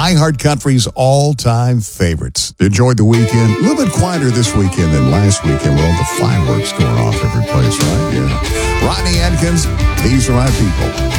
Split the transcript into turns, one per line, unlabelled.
iHeart Country's all-time favorites. Enjoyed the weekend. A little bit quieter this weekend than last weekend with all the fireworks going off every place, right? Yeah. Rodney Atkins, These Are My People.